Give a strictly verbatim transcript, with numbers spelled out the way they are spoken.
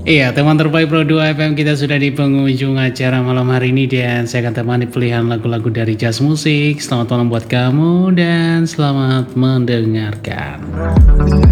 Iya, teman terbaik Pro dua F M kita sudah di penghujung acara malam hari ini dan saya akan temani pilihan lagu-lagu dari Jazz Musik. Selamat malam buat kamu dan selamat mendengarkan.